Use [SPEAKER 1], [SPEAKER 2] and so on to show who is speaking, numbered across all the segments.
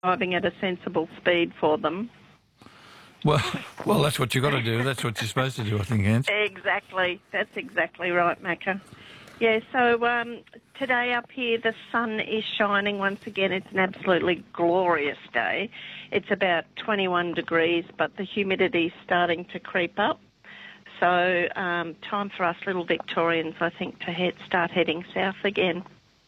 [SPEAKER 1] driving at a sensible speed for them.
[SPEAKER 2] Well, that's what you've got to do. That's what you're supposed to do, I think, Ange.
[SPEAKER 1] Exactly. That's exactly right, Macca. Yeah, so today up here the sun is shining once again. It's an absolutely glorious day. It's about 21 degrees, but the humidity's starting to creep up. So time for us little Victorians, I think, to start heading south again.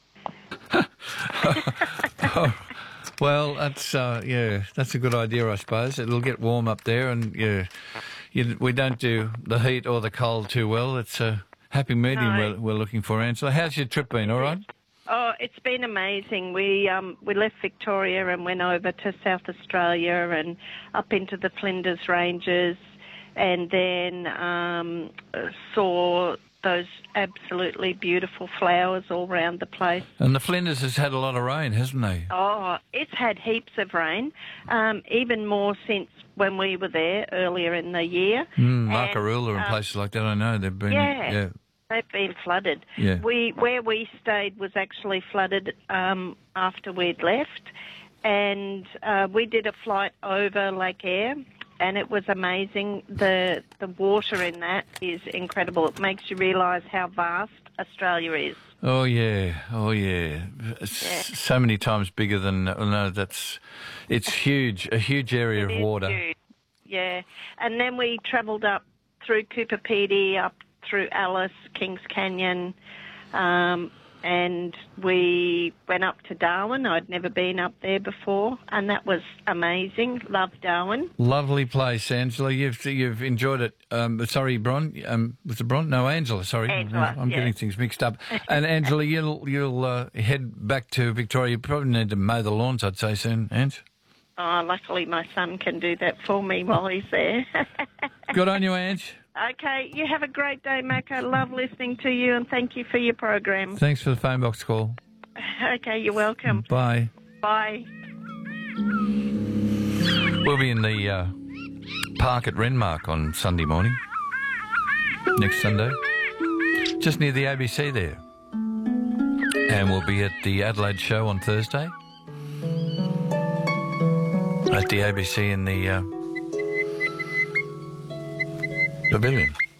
[SPEAKER 2] Well, that's that's a good idea, I suppose. It'll get warm up there, and we don't do the heat or the cold too well. It's a happy medium we're looking for, Angela. How's your trip been? All right?
[SPEAKER 1] Oh, it's been amazing. We left Victoria and went over to South Australia and up into the Flinders Ranges, and then saw those absolutely beautiful flowers all around the place.
[SPEAKER 2] And the Flinders has had a lot of rain, hasn't they?
[SPEAKER 1] Oh, it's had heaps of rain, even more since when we were there earlier in the year.
[SPEAKER 2] Markaroola and places like that, I know. They've been...
[SPEAKER 1] They've been flooded.
[SPEAKER 2] Yeah.
[SPEAKER 1] Where we stayed was actually flooded after we'd left, and we did a flight over Lake Eyre, and it was amazing. The water in that is incredible. It makes you realise how vast Australia is.
[SPEAKER 2] Oh yeah. So many times bigger than... It's huge, a huge area of water.
[SPEAKER 1] Huge. Yeah, and then we travelled up through Cooper Pedy, up through Alice, Kings Canyon, and we went up to Darwin. I'd never been up there before, and that was amazing. Loved Darwin.
[SPEAKER 2] Lovely place, Angela. You've enjoyed it. Sorry, Bron. Was it Bron? No, Angela. Sorry,
[SPEAKER 1] Angela,
[SPEAKER 2] I'm getting things mixed up. And Angela, you'll head back to Victoria. You probably need to mow the lawns, I'd say, soon, Ange.
[SPEAKER 1] Oh, luckily my son can do that for me while he's there.
[SPEAKER 2] Good on you, Ange.
[SPEAKER 1] Okay, you have a great day, Mac. I love listening to you, and thank you for your program.
[SPEAKER 2] Thanks for the phone box call.
[SPEAKER 1] Okay, you're welcome.
[SPEAKER 2] Bye.
[SPEAKER 1] Bye.
[SPEAKER 2] We'll be in the park at Renmark on Sunday morning, next Sunday, just near the ABC there. And we'll be at the Adelaide show on Thursday at the ABC in the pavilion.